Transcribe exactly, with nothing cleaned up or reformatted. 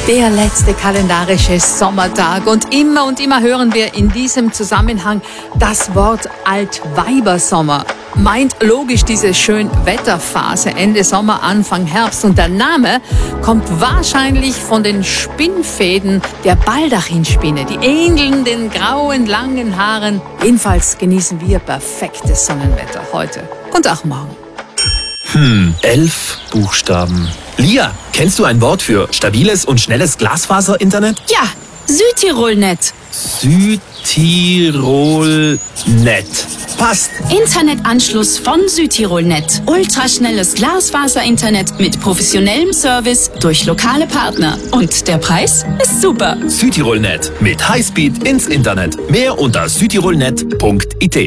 Der letzte kalendarische Sommertag und immer und immer hören wir in diesem Zusammenhang das Wort Altweibersommer. Meint logisch diese Schönwetterphase Ende Sommer, Anfang Herbst, und der Name kommt wahrscheinlich von den Spinnfäden der Baldachinspinne, die ähneln den grauen, langen Haaren. Jedenfalls genießen wir perfektes Sonnenwetter heute und auch morgen. Hm, elf Buchstaben. Lia, kennst du ein Wort für stabiles und schnelles Glasfaser-Internet? Ja, Südtirolnet. Südtirolnet. Passt. Internetanschluss von Südtirolnet. Ultraschnelles Glasfaser-Internet mit professionellem Service durch lokale Partner. Und der Preis ist super. Südtirolnet mit Highspeed ins Internet. Mehr unter südtirolnet punkt it.